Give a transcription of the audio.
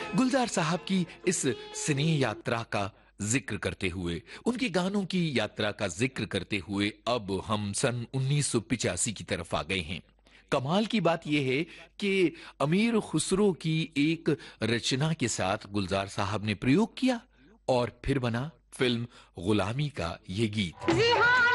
गुलजार साहब की इस स्नेह यात्रा का जिक्र करते हुए, उनके गानों की यात्रा का जिक्र करते हुए अब हम सन 1985 की तरफ आ गए हैं। कमाल की बात यह है कि अमीर खुसरो की एक रचना के साथ गुलजार साहब ने प्रयोग किया और फिर बना फिल्म गुलामी का ये गीत।